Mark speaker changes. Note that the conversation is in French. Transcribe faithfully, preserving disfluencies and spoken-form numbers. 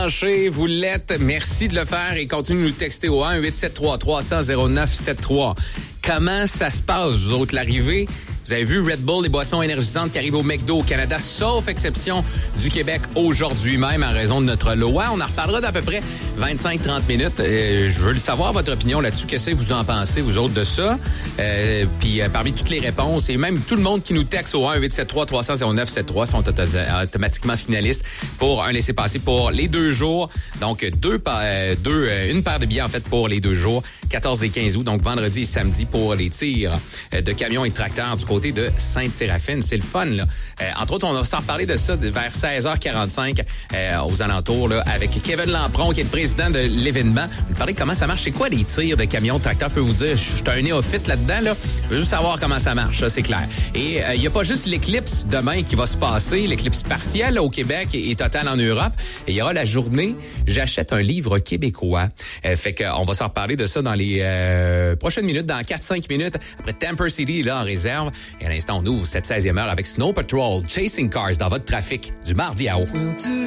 Speaker 1: branchés, vous l'êtes. Merci de le faire et continuez de nous texter au un huit sept trois trois cent zéro neuf sept trois. Comment ça se passe, vous autres, l'arrivée? Vous avez vu Red Bull, les boissons énergisantes qui arrivent au McDo au Canada, sauf exception du Québec aujourd'hui même en raison de notre loi. On en reparlera d'à peu près vingt-cinq à trente minutes. Euh, je veux le savoir, votre opinion là-dessus. Qu'est-ce que vous en pensez, vous autres, de ça? Euh, puis euh, parmi toutes les réponses, et même tout le monde qui nous texte au un huit sept trois trois cent zéro neuf sept trois sont auto- automatiquement finalistes pour un laissez-passer pour les deux jours. Donc, deux, euh, deux, euh, une paire de billets, en fait, pour les deux jours, quatorze et quinze août. Donc, vendredi et samedi pour les tirs euh, de camions et de tracteurs du côté de Sainte-Séraphine. C'est le fun, là. Euh, entre autres, on va s'en reparler de ça vers seize heures quarante-cinq euh, aux alentours, là, avec Kevin Lampron, qui est le président de l'événement. On va parler de comment ça marche. C'est quoi des tirs de camions, de tracteurs? Je peux vous dire, je suis un néophyte là-dedans, là. Je veux juste savoir comment ça marche, ça, c'est clair. Et il euh, n'y a pas juste l'éclipse demain qui va se passer, l'éclipse partielle là, au Québec et, et totale en Europe. Il y aura la journée « J'achète un livre québécois ». Euh, fait qu'on va s'en reparler de ça dans les euh, prochaines minutes, dans quatre à cinq minutes, après Temper City, là, en réserve. Et à l'instant, on ouvre cette seizième heure avec Snow Patrol, Chasing Cars dans votre trafic du mardi à haut.